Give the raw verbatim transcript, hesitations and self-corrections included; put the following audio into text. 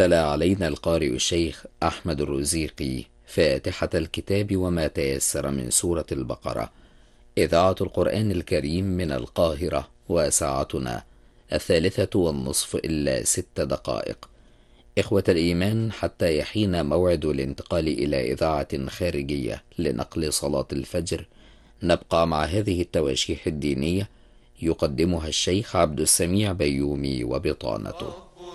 تلا علينا القارئ الشيخ أحمد الرزيقي فاتحة الكتاب وما تيسر من سورة البقرة. إذاعة القرآن الكريم من القاهرة، وساعتنا الثالثة والنصف إلا ست دقائق. إخوة الإيمان، حتى يحين موعد الانتقال إلى إذاعة خارجية لنقل صلاة الفجر، نبقى مع هذه التواشيح الدينية يقدمها الشيخ عبد السميع بيومي وبطانته.